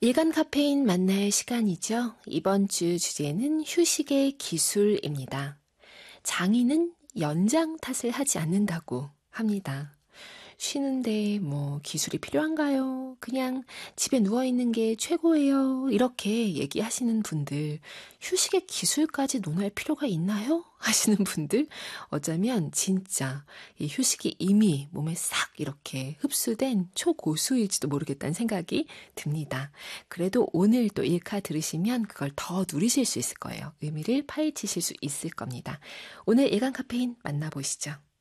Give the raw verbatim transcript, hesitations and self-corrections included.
일간 카페인 만날 시간이죠. 이번 주 주제는 휴식의 기술입니다. 장인은 연장 탓을 하지 않는다고 합니다. 쉬는데 뭐 기술이 필요한가요? 그냥 집에 누워있는 게 최고예요. 이렇게 얘기하시는 분들, 휴식의 기술까지 논할 필요가 있나요? 하시는 분들, 어쩌면 진짜 이 휴식이 이미 몸에 싹 이렇게 흡수된 초고수일지도 모르겠다는 생각이 듭니다. 그래도 오늘 또 일카 들으시면 그걸 더 누리실 수 있을 거예요. 의미를 파헤치실 수 있을 겁니다. 오늘 일간 카페인 만나보시죠.